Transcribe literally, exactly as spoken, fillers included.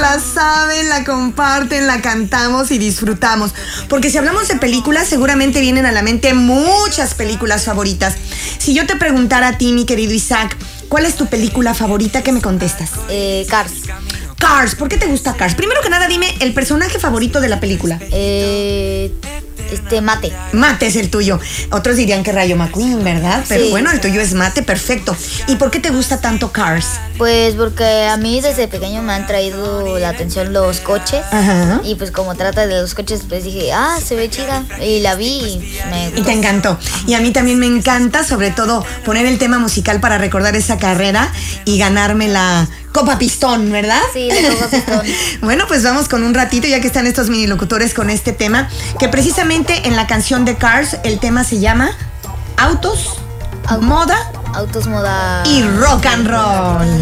la saben, la comparten, la cantamos y disfrutamos. Porque si hablamos de películas, seguramente vienen a la mente muchas películas favoritas. Si yo te preguntara a ti, mi querido Isaac, ¿cuál es tu película favorita? ¿Qué me contestas? Eh, Cars. Cars, ¿por qué te gusta Cars? Primero que nada, dime el personaje favorito de la película. Eh, este, Mate. Mate es el tuyo. Otros dirían que Rayo McQueen, ¿verdad? Pero Sí. bueno, el tuyo es Mate, perfecto. ¿Y por qué te gusta tanto Cars? Pues porque a mí desde pequeño me han traído la atención los coches. Ajá. Y pues como trata de los coches, pues dije, ah, se ve chida. Y la vi y me Y gustó. te encantó. Y a mí también me encanta, sobre todo, poner el tema musical para recordar esa carrera y ganarme la Copa Pistón, ¿verdad? Sí, la Copa Pistón. Bueno, pues vamos con un ratito, ya que están estos mini locutores con este tema, que precisamente en la canción de Cars, el tema se llama Autos, Au- Moda Autos moda. y Rock and Roll.